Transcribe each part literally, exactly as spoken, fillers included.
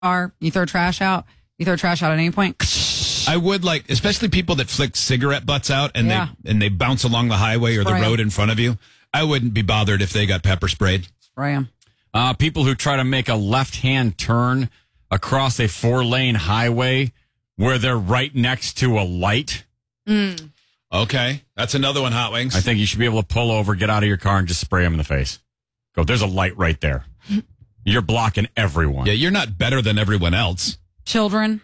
car, you throw trash out, you throw trash out at any point. I would like, especially people that flick cigarette butts out and Yeah. they and they bounce along the highway or Spray the 'em. road in front of you. I wouldn't be bothered if they got pepper sprayed. Spray 'em. Uh, people who try to make a left-hand turn across a four-lane highway where they're right next to a light. Mm. Okay, that's another one, Hot Wings. I think you should be able to pull over, get out of your car, and just spray them in the face. Go, there's a light right there. You're blocking everyone. Yeah, you're not better than everyone else. Children.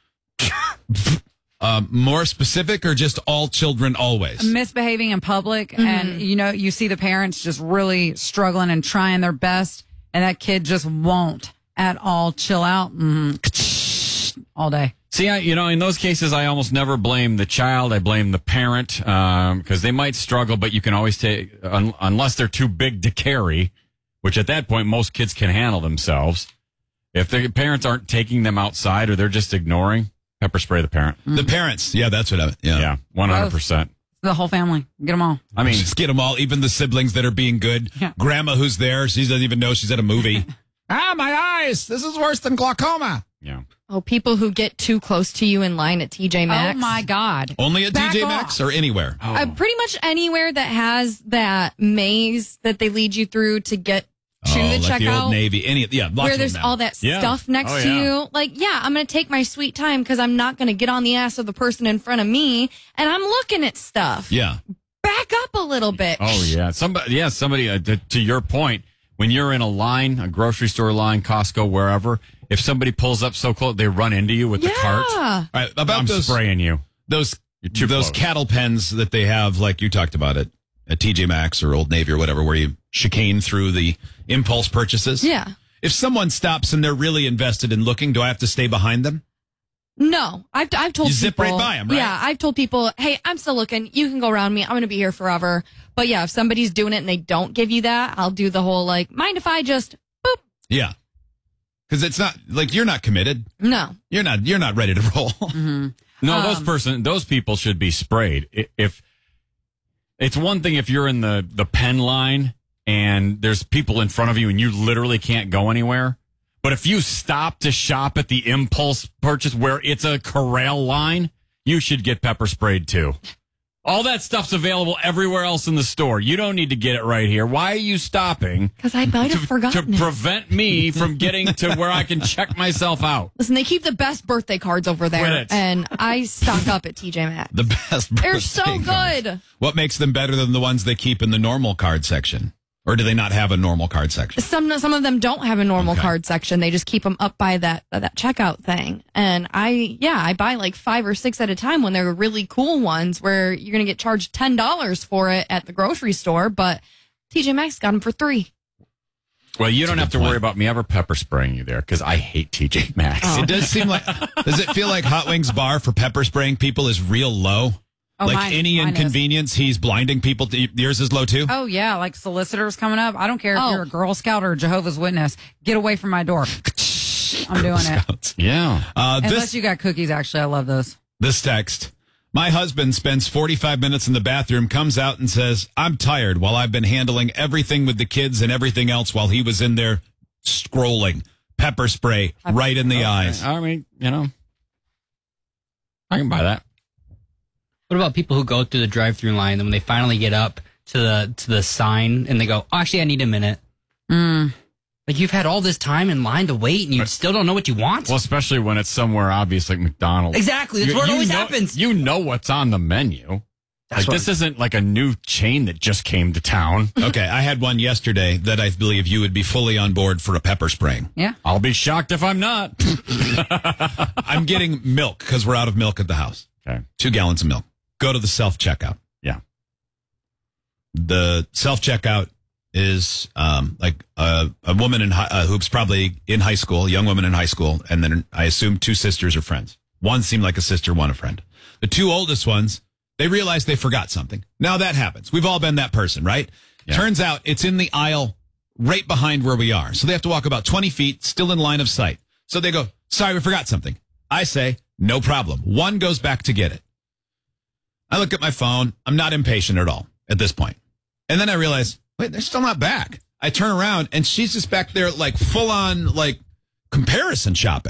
Um, more specific or just all children always? Misbehaving in public. Mm-hmm. And, you know, you see the parents just really struggling and trying their best. And that kid just won't at all chill out mm-hmm. all day. See, I, you know, in those cases, I almost never blame the child. I blame the parent because um, they might struggle, but you can always take, un- unless they're too big to carry, which at that point, most kids can handle themselves. If the parents aren't taking them outside or they're just ignoring, pepper spray the parent. The parents. Yeah, that's what I Yeah. Yeah, one hundred percent. The whole family. Get them all. I mean, just get them all, even the siblings that are being good. Yeah. Grandma who's there, she doesn't even know she's at a movie. Ah, my eyes. This is worse than glaucoma. yeah. Oh, people who get too close to you in line at T J Maxx. Oh, my God. Only at Back T J off. Maxx or anywhere? Uh, pretty much anywhere that has that maze that they lead you through to get to oh, the like the checkout. Old Navy. Any, yeah, lots Where of there's them now. all that Yeah. stuff next Oh, to yeah. you. Like, yeah, I'm going to take my sweet time because I'm not going to get on the ass of the person in front of me. And I'm looking at stuff. Yeah. Back up a little bit. Oh, yeah. Somebody, yeah, somebody, uh, to, to your point, when you're in a line, a grocery store line, Costco, wherever, if somebody pulls up so close, they run into you with the cart. Yeah. All right, about I'm those spraying you. those You're too those close. cattle pens that they have, like you talked about it at T J Maxx or Old Navy or whatever, where you chicane through the impulse purchases. Yeah. If someone stops and they're really invested in looking, do I have to stay behind them? No, I've I've told You zip people, right by 'em, right? Yeah, I've told people, hey, I'm still looking. You can go around me. I'm going to be here forever. But yeah, if somebody's doing it and they don't give you that, I'll do the whole like, mind if I just boop? Yeah, because it's not like you're not committed. No. You're not. You're not ready to roll. Mm-hmm. No, those Um, person, those people should be sprayed. I- If it's one thing if you're in the the pen line and there's people in front of you and you literally can't go anywhere, but if you stop to shop at the impulse purchase where it's a corral line, you should get pepper sprayed too. All that stuff's available everywhere else in the store. You don't need to get it right here. Why are you stopping? Because I might have to, forgotten to it. prevent me from getting to where I can check myself out. Listen, they keep the best birthday cards over Quit there, it. and I stock up at T J Maxx. The best. They're birthday so cards. good. What makes them better than the ones they keep in the normal card section? Or do they not have a normal card section? Some some of them don't have a normal Okay. card section. They just keep them up by that that checkout thing. And I yeah, I buy like five or six at a time when they're really cool ones where you're gonna get charged ten dollars for it at the grocery store, but T J Maxx got them for three. Well, you don't a have good to worry point. about me ever pepper spraying you there because I hate T J Maxx. It does seem like. Does it feel like Hot Wings bar for pepper spraying people is real low? Oh, like mine- any mine is. inconvenience, he's blinding people. To, yours is low too. Oh, yeah. Like solicitors coming up. I don't care if Oh. you're a Girl Scout or a Jehovah's Witness. Get away from my door. I'm doing it. Scouts. Yeah. Uh, Unless this you got cookies, actually. I love those. this text. My husband spends forty-five minutes in the bathroom, comes out and says, "I'm tired," while I've been handling everything with the kids and everything else while he was in there scrolling. Pepper spray right in the eyes. I mean, you know, I can buy that. What about people who go through the drive-through line and when they finally get up to the to the sign and they go, oh, actually, I need a minute. Mm. Like you've had all this time in line to wait and you still don't know what you want. Well, especially when it's somewhere obvious like McDonald's. Exactly. That's You- where it you always know- happens. You know what's on the menu. That's Like, what- this isn't like a new chain that just came to town. Okay, I had one yesterday that I believe you would be fully on board for a pepper spraying. Yeah. I'll be shocked if I'm not. I'm getting milk because we're out of milk at the house. Okay. Two gallons of milk. Go to the self checkout. Yeah. The self checkout is um, like a, a woman in hi- uh, who's probably in high school, a young woman in high school, and then I assume two sisters or friends. One seemed like a sister, one a friend. The two oldest ones, they realized they forgot something. Now that happens. We've all been that person, right? Yeah. Turns out it's in the aisle right behind where we are. So they have to walk about twenty feet, still in line of sight. So they go, "Sorry, we forgot something." I say, "No problem." One goes back to get it. I look at my phone. I'm not impatient at all at this point. And then I realize, wait, they're still not back. I turn around and she's just back there like full on, like comparison shopping.